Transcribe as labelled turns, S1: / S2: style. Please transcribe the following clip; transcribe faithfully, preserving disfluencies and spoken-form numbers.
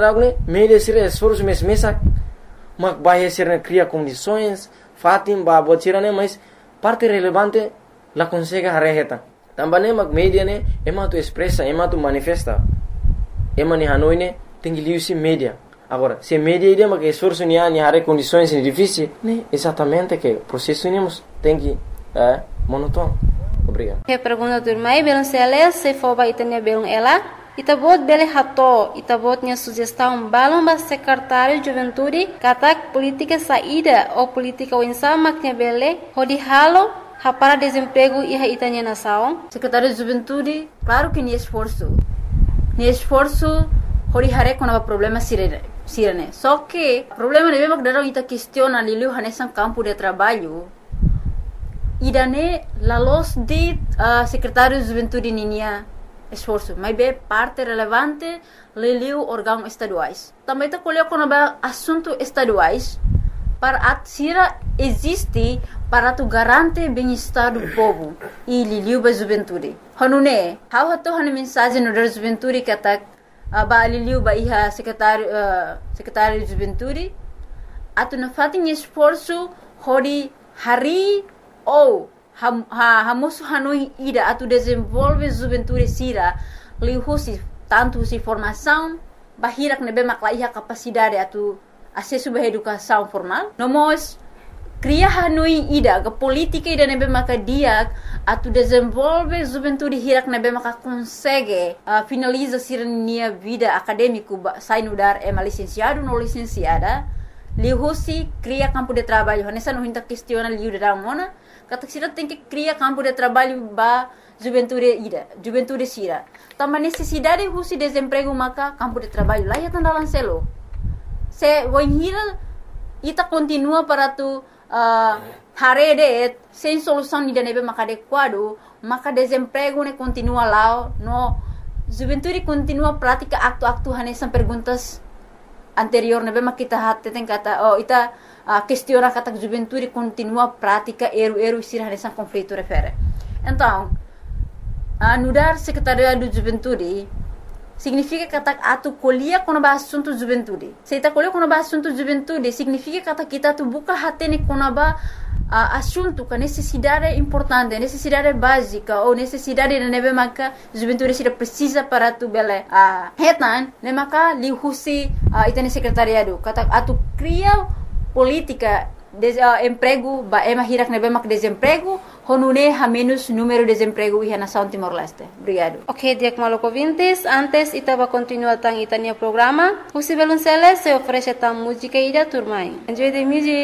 S1: dagne media sira esforço mes mesa mak bahia sira cria condições fatim ba botira né mas parte relevante la consegue arreta também mak media né ema tu expressa ema tu manifesta ema ni hanoi né tem que liusi media agora se media ide mak esforço ni ani hare condições difíceis né exatamente que processo nemos tem que é monótono. Obrigado.
S2: Que pergunta turmai belum sele se foba itanya belum ela itabot bele hato itabotnya sugestão balão ba secretário de juventude katak política saída ou política wensa maknya bele hodi halo para desemprego e itanya nação
S3: secretário de juventude claro que ni esforço ni esforço hodi hare com o problema sirene sirene só que problema de mesmo que darão ita questiona liliu hanesan campo de trabalho idane la los de uh, secretário de juventude ninia esforço mas be parte relevante liliu órgãos estaduais também tá colheu com assunto estaduais para atira existe para tu garante bem-estar do povo e liliu ba juventude hanune how hato han mensagem no da juventude que tá ba liliu ba iha secretário uh, secretário de juventude atu na fatin esforço hori hari ou ha ha hamosu hanoi ida atu desenvolve juventude sira lihusi tanto si formação bahirak nebe maklaiha capacidade atu acesso à educação formal nomos cria hanoi ida ga política ida nebe makadia atu desenvolve juventude hirak nebe maka consegue uh, finaliza sira nia vida acadêmico sai no dar é licenciado ou licenciada lihusi cria campo de trabalho nessa não hinta questiona liu da mona kata sira tem que criar campo de trabalho ba juventude ida juventude sira também necessidade husi desemprego maka campo de trabalho lá ya tandalan selo se voinhira ita continua para tu uh, harede sem solução ida nebe maka adequado maka desemprego ne continua lá no juventude continua prática acto-acto hanesan perguntas anterior nebe maka kita hatte tem kata oh ita a questiona kata juventude continua prática eru eru sira nessa conflito refere então a nudar secretariado de juventude significa kata atu colhia quando ba assunto juventude se ita colhia quando ba assunto juventude significa kata kita tu buka hatene quando ba uh, assunto com necessidade importante necessidade básica ou necessidade de nebe maka juventude sira precisa para tu bele a uh, hetan ne maka li husi uh, itane secretariado kata atu cria política de uh, emprego ba ema hirak nebe mak desemprego honune ha menos número de desemprego e na São Timor-Leste. Obrigado.
S2: Ok, diak maloko vintes antes itaba continua tang itania programa. Husi belun sele se oferece tam música ida turmai. Enjoy the music.